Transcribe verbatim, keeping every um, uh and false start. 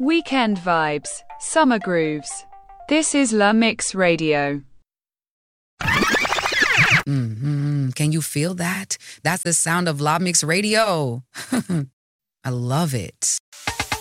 Weekend vibes, summer grooves. This is La Mix Radio. Mm-hmm. Can you feel that? That's the sound of La Mix Radio. I love it.